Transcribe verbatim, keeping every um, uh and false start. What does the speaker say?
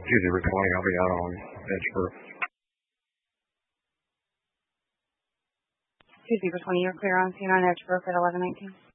two zero twenty, I'll be out on Edgeburg. two zero twenty, you're clear on scene on Edgeburg at eleven nineteen.